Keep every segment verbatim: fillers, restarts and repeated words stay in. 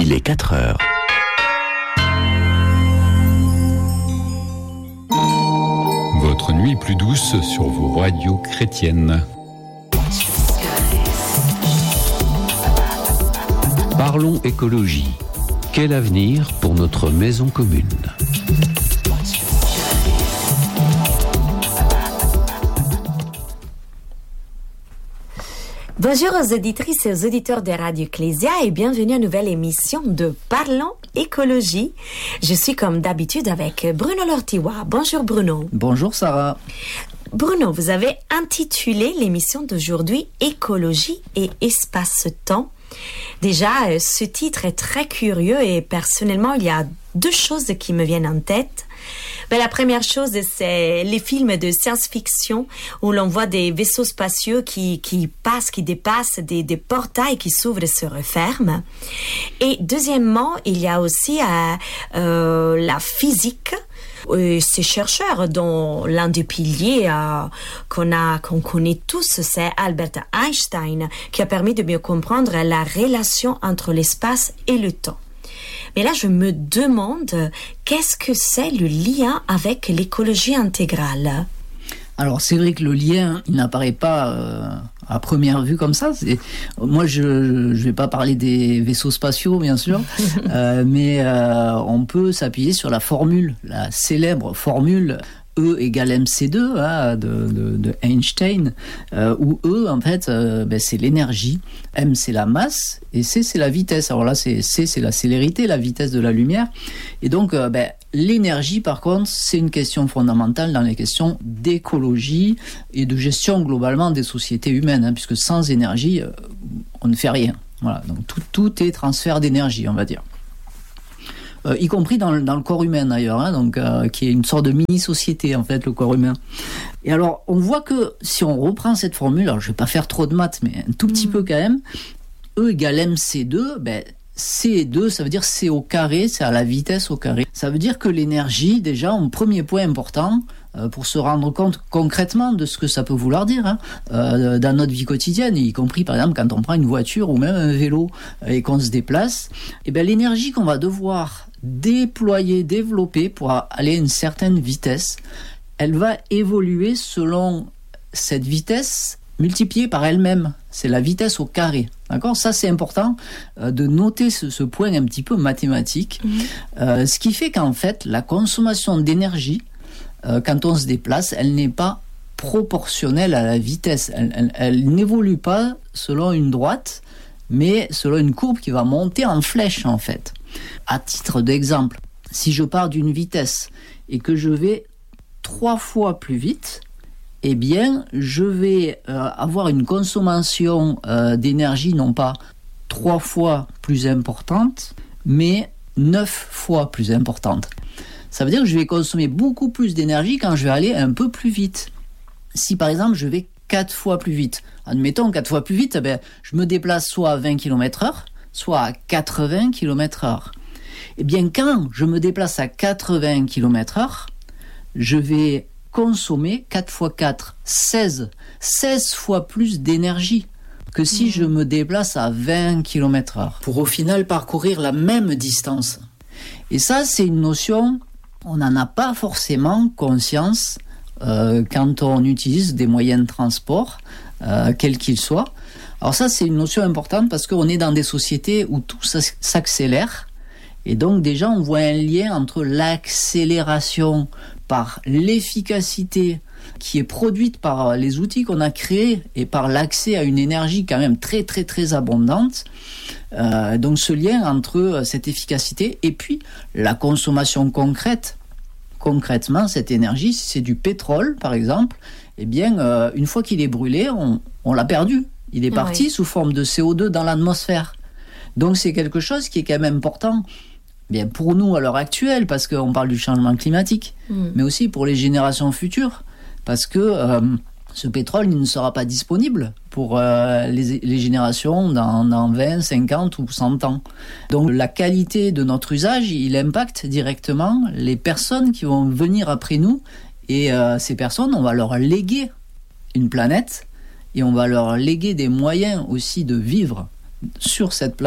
Il est quatre heures. Votre nuit plus douce sur vos radios chrétiennes. Parlons écologie. Quel avenir pour notre maison commune ? Bonjour aux auditrices et aux auditeurs de Radio Ecclésia et bienvenue à une nouvelle émission de Parlons écologie. Je suis comme d'habitude avec Bruno Lortiwa. Bonjour Bruno. Bonjour Sarah. Bruno, vous avez intitulé l'émission d'aujourd'hui Écologie et espace-temps. Déjà, ce titre est très curieux et personnellement, il y a deux choses qui me viennent en tête. Ben, la première chose, c'est les films de science-fiction où l'on voit des vaisseaux spatiaux qui, qui passent, qui dépassent des, des portails qui s'ouvrent et se referment. Et deuxièmement, il y a aussi euh, euh, la physique. Euh, ces chercheurs dont l'un des piliers euh, qu'on a, qu'on connaît tous, c'est Albert Einstein, qui a permis de mieux comprendre la relation entre l'espace et le temps. Mais là, je me demande, qu'est-ce que c'est le lien avec l'écologie intégrale ? Alors, c'est vrai que le lien, il n'apparaît pas euh, à première vue comme ça. C'est... Moi, je ne vais pas parler des vaisseaux spatiaux, bien sûr, euh, mais euh, on peut s'appuyer sur la formule, la célèbre formule E égale M C deux hein, de, de, de Einstein, euh, où E, en fait, euh, ben, c'est l'énergie, M, c'est la masse, et C, c'est la vitesse. Alors là, c'est, C, c'est la célérité, la vitesse de la lumière. Et donc, euh, ben, l'énergie, par contre, c'est une question fondamentale dans les questions d'écologie et de gestion globalement des sociétés humaines, hein, puisque sans énergie, euh, on ne fait rien. Voilà, donc tout, tout est transfert d'énergie, on va dire. Euh, y compris dans le, dans le corps humain d'ailleurs, hein, donc, euh, qui est une sorte de mini-société en fait, le corps humain. Et alors, on voit que si on reprend cette formule, alors je ne vais pas faire trop de maths, mais un tout petit mmh. peu quand même, E égale M C deux, ben, C deux, ça veut dire C au carré, c'est à la vitesse au carré. Ça veut dire que l'énergie, déjà, un premier point important, euh, pour se rendre compte concrètement de ce que ça peut vouloir dire hein, euh, dans notre vie quotidienne, y compris par exemple quand on prend une voiture ou même un vélo euh, et qu'on se déplace, et ben, l'énergie qu'on va devoir déployer, développer pour aller à une certaine vitesse, elle va évoluer selon cette vitesse multipliée par elle-même. C'est la vitesse au carré. D'accord ? Ça, c'est important euh, de noter ce, ce point un petit peu mathématique. Mmh. Euh, ce qui fait qu'en fait, la consommation d'énergie, euh, quand on se déplace, elle n'est pas proportionnelle à la vitesse. Elle, elle, elle n'évolue pas selon une droite, mais selon une courbe qui va monter en flèche, en fait. À titre d'exemple, si je pars d'une vitesse et que je vais trois fois plus vite, eh bien, je vais euh, avoir une consommation euh, d'énergie non pas trois fois plus importante, mais neuf fois plus importante. Ça veut dire que je vais consommer beaucoup plus d'énergie quand je vais aller un peu plus vite. Si par exemple, je vais quatre fois plus vite, admettons quatre fois plus vite, eh bien, je me déplace soit à vingt kilomètres heure, soit à quatre-vingts kilomètres heure. Eh bien, quand je me déplace à quatre-vingts kilomètres heure, je vais consommer quatre fois quatre, seize, seize fois plus d'énergie que si mmh. je me déplace à vingt kilomètres heure, pour au final parcourir la même distance. Et ça, c'est une notion, on n'en a pas forcément conscience euh, quand on utilise des moyens de transport, euh, quels qu'ils soient. Alors ça, c'est une notion importante parce qu'on est dans des sociétés où tout s'accélère. Et donc déjà, on voit un lien entre l'accélération par l'efficacité qui est produite par les outils qu'on a créés et par l'accès à une énergie quand même très très très abondante. Euh, donc ce lien entre cette efficacité et puis la consommation concrète. Concrètement, cette énergie, si c'est du pétrole par exemple, eh bien euh, une fois qu'il est brûlé, on, on l'a perdu. Il est parti oui. sous forme de C O deux dans l'atmosphère. Donc c'est quelque chose qui est quand même important. Bien pour nous à l'heure actuelle, parce qu'on parle du changement climatique, mmh. mais aussi pour les générations futures, parce que euh, ce pétrole il ne sera pas disponible pour euh, les, les générations dans, dans vingt, cinquante ou cent ans. Donc la qualité de notre usage, il impacte directement les personnes qui vont venir après nous, et euh, ces personnes, on va leur léguer une planète, et on va leur léguer des moyens aussi de vivre sur cette planète.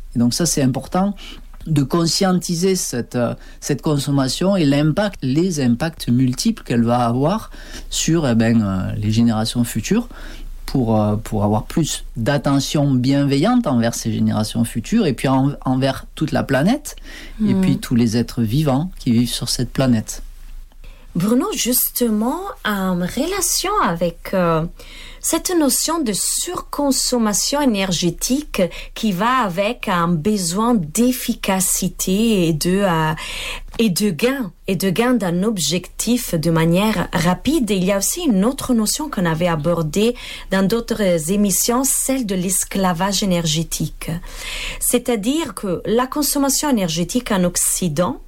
Et donc ça, c'est important de conscientiser cette, cette consommation et l'impact, les impacts multiples qu'elle va avoir sur eh ben, les générations futures pour, pour avoir plus d'attention bienveillante envers ces générations futures et puis en, envers toute la planète mmh. et puis tous les êtres vivants qui vivent sur cette planète. Bruno, justement, en relation avec euh, cette notion de surconsommation énergétique qui va avec un besoin d'efficacité et de euh, et de gain et de gain d'un objectif de manière rapide, il y a aussi une autre notion qu'on avait abordée dans d'autres émissions, celle de l'esclavage énergétique. C'est-à-dire que la consommation énergétique en Occident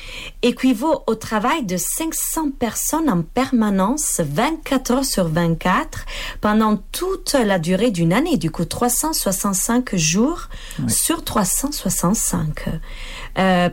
équivaut au travail de cinq cents personnes en permanence, vingt-quatre heures sur vingt-quatre, pendant toute la durée d'une année, du coup trois cent soixante-cinq jours oui. sur trois cent soixante-cinq. Euh,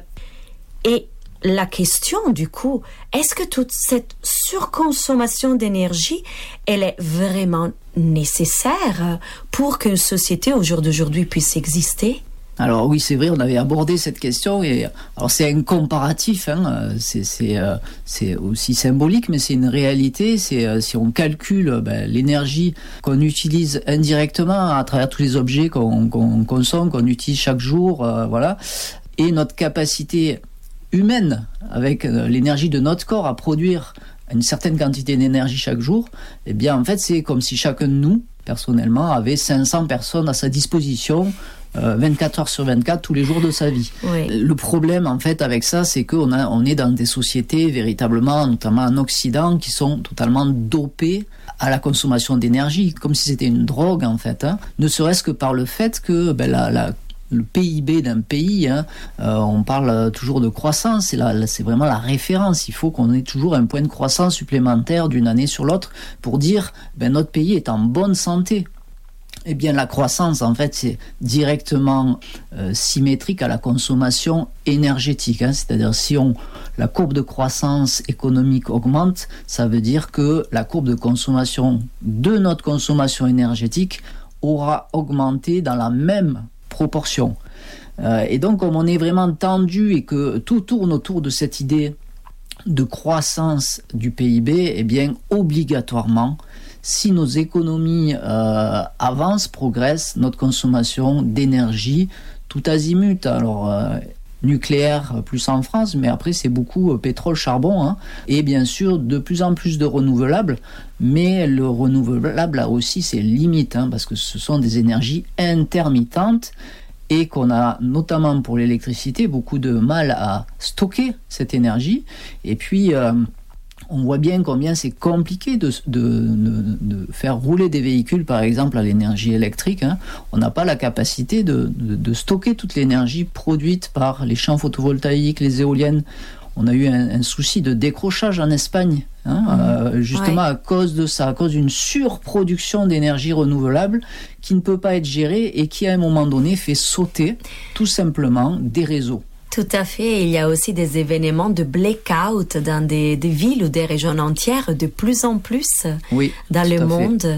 et la question, du coup, est-ce que toute cette surconsommation d'énergie, elle est vraiment nécessaire pour qu'une société au jour d'aujourd'hui puisse exister ? Alors oui, c'est vrai, on avait abordé cette question et alors c'est un comparatif, hein, c'est c'est euh, c'est aussi symbolique, mais c'est une réalité. C'est euh, si on calcule ben, l'énergie qu'on utilise indirectement à travers tous les objets qu'on, qu'on consomme, qu'on utilise chaque jour, euh, voilà, et notre capacité humaine avec euh, l'énergie de notre corps à produire une certaine quantité d'énergie chaque jour, eh bien en fait c'est comme si chacun de nous personnellement avait cinq cents personnes à sa disposition. Euh, vingt-quatre heures sur vingt-quatre tous les jours de sa vie. Oui. Le problème en fait avec ça, c'est qu'on a, on est dans des sociétés véritablement, notamment en Occident, qui sont totalement dopées à la consommation d'énergie, comme si c'était une drogue en fait, hein. Ne serait-ce que par le fait que ben, la, la le P I B d'un pays, hein, euh, on parle toujours de croissance, c'est, la, c'est vraiment la référence. Il faut qu'on ait toujours un point de croissance supplémentaire d'une année sur l'autre pour dire ben, notre pays est en bonne santé. Eh bien, la croissance, en fait, c'est directement euh, symétrique à la consommation énergétique. Hein. C'est-à-dire, si on, la courbe de croissance économique augmente, ça veut dire que la courbe de consommation de notre consommation énergétique aura augmenté dans la même proportion. Euh, et donc, comme on est vraiment tendu et que tout tourne autour de cette idée de croissance du P I B, eh bien, obligatoirement, si nos économies euh, avancent, progressent, notre consommation d'énergie, tout azimut, alors euh, nucléaire plus en France, mais après c'est beaucoup euh, pétrole, charbon, hein, et bien sûr de plus en plus de renouvelables, mais le renouvelable a aussi ses limites, hein, parce que ce sont des énergies intermittentes, et qu'on a, notamment pour l'électricité, beaucoup de mal à stocker cette énergie, et puis... Euh, on voit bien combien c'est compliqué de, de, de, de faire rouler des véhicules, par exemple, à l'énergie électrique. Hein. On n'a pas la capacité de, de, de stocker toute l'énergie produite par les champs photovoltaïques, les éoliennes. On a eu un, un souci de décrochage en Espagne, hein, mmh. euh, justement ouais. à cause de ça, à cause d'une surproduction d'énergie renouvelable qui ne peut pas être gérée et qui, à un moment donné, fait sauter tout simplement des réseaux. Tout à fait. Il y a aussi des événements de blackout dans des, des villes ou des régions entières de plus en plus oui, dans le monde. Fait.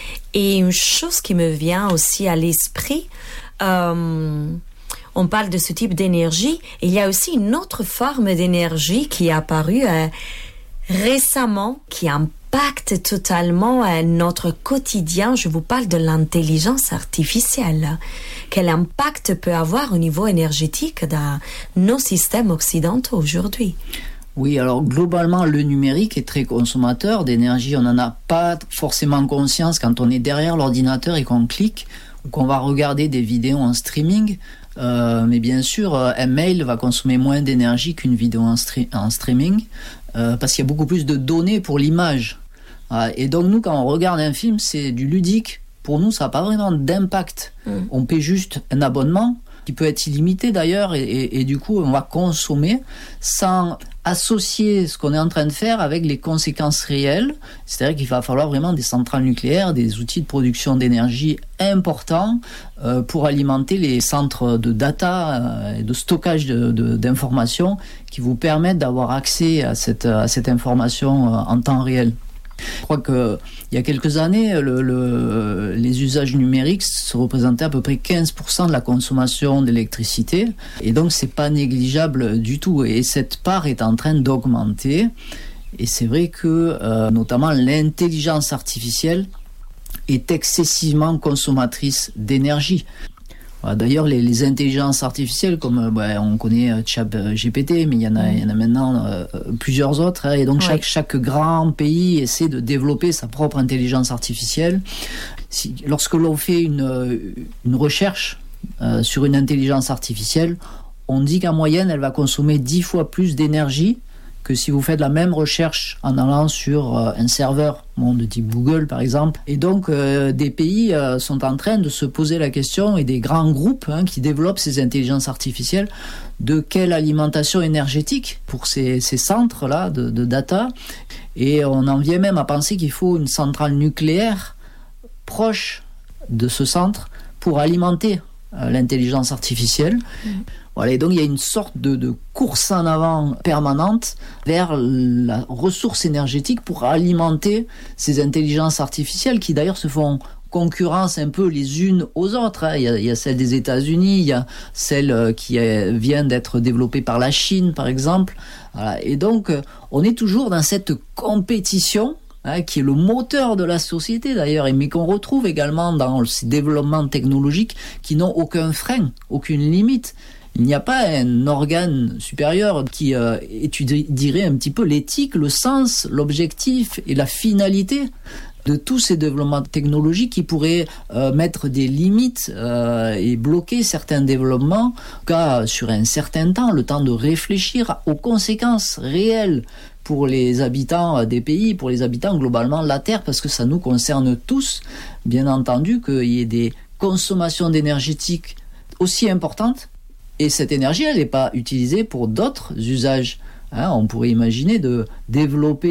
Et une chose qui me vient aussi à l'esprit, euh, on parle de ce type d'énergie. Il y a aussi une autre forme d'énergie qui est apparue euh, récemment, qui impacte totalement euh, notre quotidien. Je vous parle de l'intelligence artificielle. Quel impact peut avoir au niveau énergétique dans nos systèmes occidentaux aujourd'hui? Oui, alors globalement, le numérique est très consommateur d'énergie. On n'en a pas forcément conscience quand on est derrière l'ordinateur et qu'on clique ou qu'on va regarder des vidéos en streaming. Euh, mais bien sûr, un mail va consommer moins d'énergie qu'une vidéo en, stre- en streaming euh, parce qu'il y a beaucoup plus de données pour l'image. Euh, et donc nous, quand on regarde un film, c'est du ludique. Pour nous, ça n'a pas vraiment d'impact. Mmh. On paie juste un abonnement, qui peut être illimité d'ailleurs, et, et, et du coup, on va consommer sans associer ce qu'on est en train de faire avec les conséquences réelles. C'est-à-dire qu'il va falloir vraiment des centrales nucléaires, des outils de production d'énergie importants euh, pour alimenter les centres de data euh, et de stockage de, de, d'informations qui vous permettent d'avoir accès à cette, à cette information euh, en temps réel. Je crois qu'il y a quelques années, le, le, les usages numériques se représentaient à peu près quinze pour cent de la consommation d'électricité. Et donc, c'est pas négligeable du tout. Et cette part est en train d'augmenter. Et c'est vrai que, euh, notamment, l'intelligence artificielle est excessivement consommatrice d'énergie. D'ailleurs, les, les intelligences artificielles, comme bah, on connaît ChatGPT, mais il y en a, il y en a maintenant euh, plusieurs autres. Hein, et donc, oui. chaque, chaque grand pays essaie de développer sa propre intelligence artificielle. Si, lorsque l'on fait une, une recherche euh, sur une intelligence artificielle, on dit qu'en moyenne, elle va consommer dix fois plus d'énergie que si vous faites la même recherche en allant sur euh, un serveur bon, de type Google par exemple. Et donc euh, des pays euh, sont en train de se poser la question, et des grands groupes hein, qui développent ces intelligences artificielles, de quelle alimentation énergétique pour ces, ces centres-là de, de data. Et on en vient même à penser qu'il faut une centrale nucléaire proche de ce centre pour alimenter euh, l'intelligence artificielle. Mmh. Voilà, et donc il y a une sorte de, de course en avant permanente vers la ressource énergétique pour alimenter ces intelligences artificielles qui d'ailleurs se font concurrence un peu les unes aux autres. Hein. Il y a, il y a celle des États-Unis, il y a celle qui est, vient d'être développée par la Chine par exemple. Voilà, et donc on est toujours dans cette compétition hein, qui est le moteur de la société d'ailleurs, mais qu'on retrouve également dans ces développements technologiques qui n'ont aucun frein, aucune limite. Il n'y a pas un organe supérieur qui euh, étudierait un petit peu l'éthique, le sens, l'objectif et la finalité de tous ces développements technologiques qui pourraient euh, mettre des limites euh, et bloquer certains développements, car sur un certain temps, le temps de réfléchir aux conséquences réelles pour les habitants des pays, pour les habitants globalement de la Terre, parce que ça nous concerne tous, bien entendu, qu'il y ait des consommations d'énergétique aussi importantes. Et cette énergie, elle n'est pas utilisée pour d'autres usages. Hein, on pourrait imaginer de développer